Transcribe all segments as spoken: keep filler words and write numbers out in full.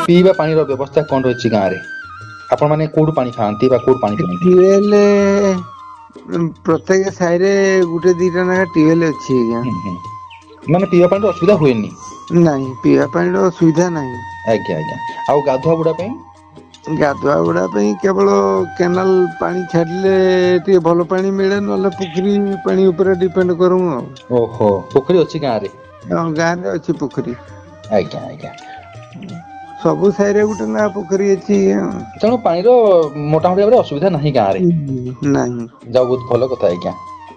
पीवा पानी रो व्यवस्था कौन रही गाँव में आपण मैंने कोड पानी खाती कोड पानी पीती ट्यूबवेल प्रत्येक साइड रे गुटे दीटा ना ट्यूबवेल अच्छी माने पीवा पानी असुविधा हुए नहीं पीवा पानी असुविधा नहीं आज्ञा आज्ञा आउ गाधुआ बुड़ा गाधुआ गुड़ा केवल केनाल पानी छाड़िले भल पानी मिले ना पोखरी पानी ऊपर डिपेंड करूँ ओहो पोखरी अच्छी गाँव में गाँव में अच्छी पोखरी आज्ञा आज्ञा सबु साइड गुटे ना पोखरी अच्छी तेणु पानी मोटामोटी भाव असुविधा नहीं गाँव में नहीं जाओ बहुत भल कथा आज्ञा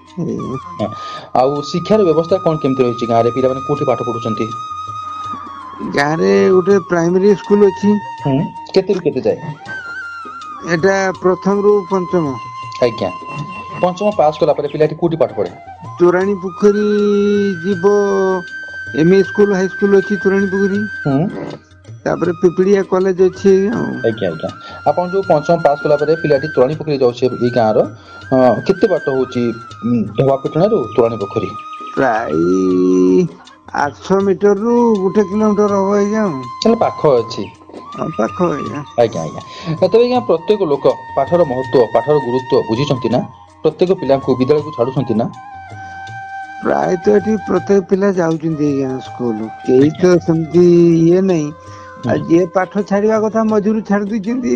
आउ शिक्षार व्यवस्था कौन केमती रही गाँव में पिला कोठी पाठ पढ़ुछंती गाँव में गोटे प्राइमरी स्कूल अच्छी केते केते जाए एटा प्रथम रु पंचम आज्ञा पंचम पास कला परे पिलाटी कोठी पाठ पढ़े तोराणी पोखरी जीवो एमए स्कूल हाई स्कूल अच्छी तोराणी पोखरी तापर पिपड़िया कॉलेज अच्छी आज्ञा आज्ञा आपन जो पंचम पास कला परे पिलाटी तोराणी पोखरी जाउछे ई गाँ रो केते बाट होची ढवा पिटना रो तोराणी पोखरी प्राय आठ सौ मीटर रु गोटे किलोमीटर हम आज्ञा चल पाख अच्छी पाख आज्ञा आज्ञा आज्ञा तबे आज्ञा प्रत्येक लोक पाठर महत्व पाठर गुरुत्व बुझिछंती ना प्रत्येक पिला को विद्यालय को छाडुछंती ना प्राय तो एठी प्रत्येक पिला जाउछंती आज्ञा स्कूल केही तो समझी ये नहीं आज ये पाठ छाड़िया कथा मजूरी छाड़ दैछंती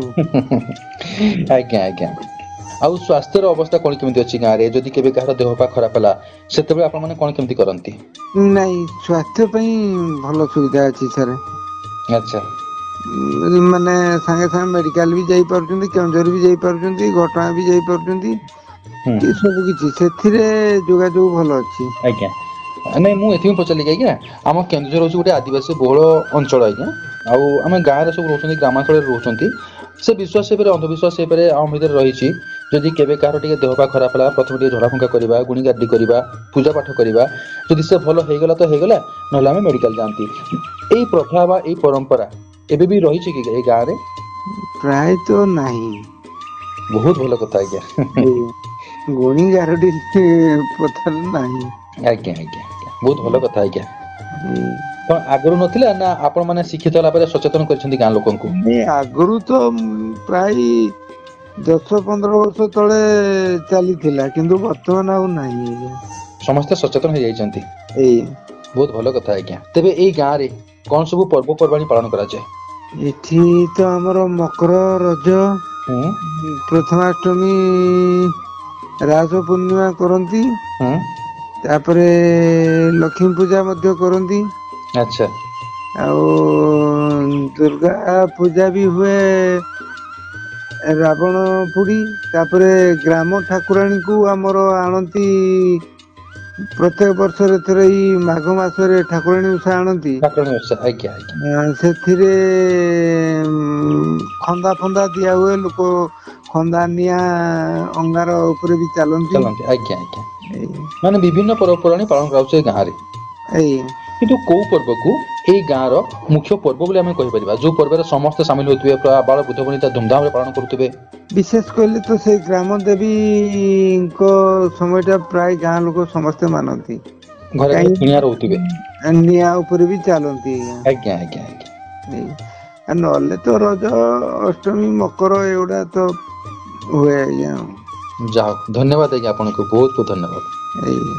आज्ञा आज्ञा आउ स्वास्थ्य अवस्था कौन केमती अच्छी गाँव में जदि केबे कहार देह पा खराब होला सेतेबे आपण माने कौन केमती करंती नहीं स्वास्थ्य पई भलो सुविधा अछि सर अच्छा माने संगे संगे मेडिकल भी जाई पारुचंती केंजर भी जाई पारुचंती घटना भी जाई पारुचंती कि सब किछि सेथिरे जोगाजोग भलो अछि आज्ञा नहीं मु एथि पचारली आज्ञा आम केंदुझर हूँ गोटे आदिवासी बहुल अंचल आज्ञा आउ आम गाँव में सब रोचंती ग्रामांचल रोचंती से विश्वास अंधविश्वास आम भीतर रही जदि केबे कहार टिके देह पा खराब होला प्रथम टिके झड़ा फुंका करबा गुणी गाडी करबा पूजा पाठ करबा जदि से भलो हे गला तो हे गला नहले आमे मेडिकल जानती एई प्रथा बा एई परंपरा एबे भी रही कि ए गाँव रे प्राय तो नहीं बहुत भलो कथा आज्ञा गुणी गाडी प्रथा नहीं आज्ञा आज्ञा बहुत भलो कथा आज्ञा पण आगरु नथिला ना आपण माने शिक्षित होला परे सचेतन करछंती गाँ लोकन को नहीं आगरु तो प्राय दस पंद्रह वर्ष तले चली थिला किंतु वर्तमान आउ नहीं समस्त सचेतन हो जाइछंती ए बहुत भलो कथा आज्ञा तबे एई गाँ रे कोन सब पर्व पर्वाणी पालन करा जाय एठी तो हमर मकर रज प्रथमाष्टमी रास पूर्णिमा करंती तापरे लक्ष्मी पूजा मध्य करंती अच्छा आउ दुर्गा पूजा भी हुए रावण पुरी तापरे ग्राम ठाकुराणी को आमर आणती प्रत्येक वर्ष रे थरे ई माघ मास रे ठाकुराणी उषा आणती ठाकुराणी उषा आज्ञा आज्ञा सेथिरे खंदा फंदा दिया हुए लोक खंदा निया अंगार ऊपर भी चलंती चलंती आज्ञा आज्ञा माने विभिन्न पर्व पर्वाणी पालन कराउछे गाँ रे एई किंतु को पर्व को ए गाँव रो मुख्य पर्व बोले आमे कहि परिबा जो पर्व रे समस्त शामिल होतबे बाळ बुद्ध बनिता धूमधाम रे पालन करतबे विशेष कहले तो से ग्राम देवी को समयटा प्राय गाँ लोक समस्त मानती घरे निया रहउतबे निया ऊपर भी चलंती आज्ञा आज्ञा आज्ञा नले तो रज अष्टमी मकर एगुड़ा तो हुए जाओ धन्यवाद आज्ञा आपन को बहुत बहुत धन्यवाद।